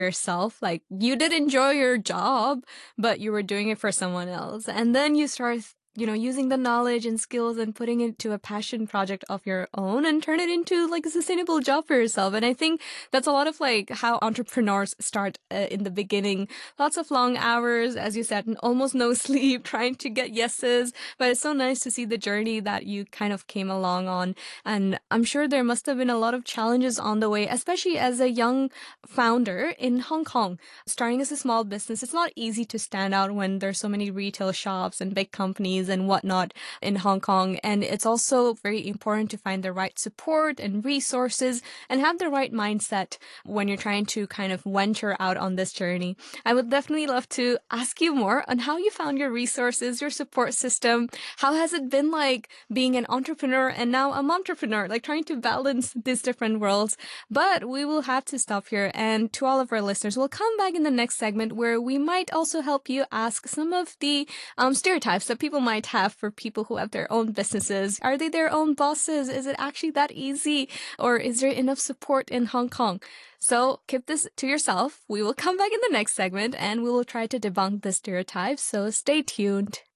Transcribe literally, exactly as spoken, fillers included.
yourself. Like you did enjoy your job, but you were doing it for someone else. And then you start, you know, using the knowledge and skills and putting it to a passion project of your own and turn it into like a sustainable job for yourself. And I think that's a lot of like how entrepreneurs start uh, in the beginning. Lots of long hours, as you said, and almost no sleep, trying to get yeses. But it's so nice to see the journey that you kind of came along on. And I'm sure there must have been a lot of challenges on the way, especially as a young founder in Hong Kong. Starting as a small business, it's not easy to stand out when there's so many retail shops and big companies and whatnot in Hong Kong. And it's also very important to find the right support and resources and have the right mindset when you're trying to kind of venture out on this journey. I would definitely love to ask you more on how you found your resources, your support system. How has it been like being an entrepreneur and now a momtrepreneur, like trying to balance these different worlds? But we will have to stop here. And to all of our listeners, we'll come back in the next segment where we might also help you ask some of the um, stereotypes that people might have for people who have their own businesses. Are they their own bosses? Is it actually that easy? Or is there enough support in Hong Kong? So keep this to yourself. We will come back in the next segment and we will try to debunk the stereotypes. So stay tuned.